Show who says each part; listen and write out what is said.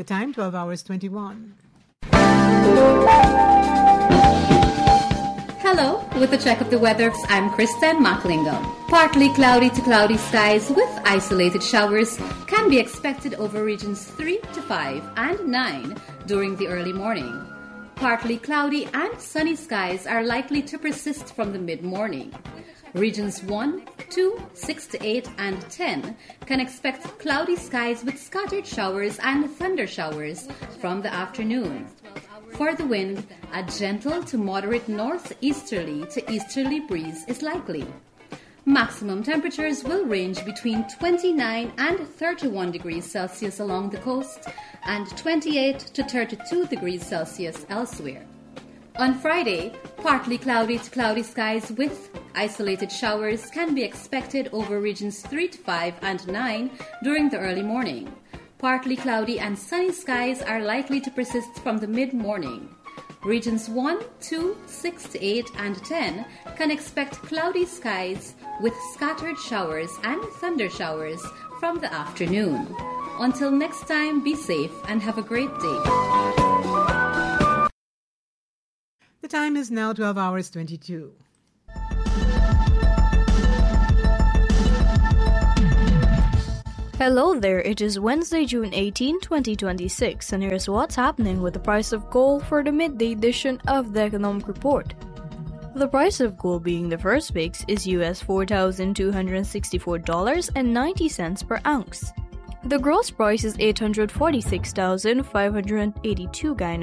Speaker 1: The time 12 hours 21.
Speaker 2: Hello, with a check of the weather, I'm Kristen Macklingam. Partly cloudy to cloudy skies with isolated showers can be expected over regions 3 to 5 and 9 during the early morning. Partly cloudy and sunny skies are likely to persist from the mid-morning. Regions 1, 2, 6 to 8, and 10 can expect cloudy skies with scattered showers and thunder showers from the afternoon. For the wind, a gentle to moderate northeasterly to easterly breeze is likely. Maximum temperatures will range between 29 and 31 degrees Celsius along the coast and 28 to 32 degrees Celsius elsewhere. On Friday, partly cloudy to cloudy skies with isolated showers can be expected over regions 3 to 5 and 9 during the early morning. Partly cloudy and sunny skies are likely to persist from the mid-morning. Regions 1, 2, 6 to 8, and 10 can expect cloudy skies with scattered showers and thunder showers from the afternoon. Until next time, be safe and have a great day.
Speaker 1: The time is now 12 hours 22.
Speaker 3: Hello there, it is Wednesday, June 18, 2026, and here's what's happening with the price of gold for the midday edition of the Economic Report. The price of gold being the first fix is US $4,264.90 per ounce. The gross price is 846,582 Ghanaian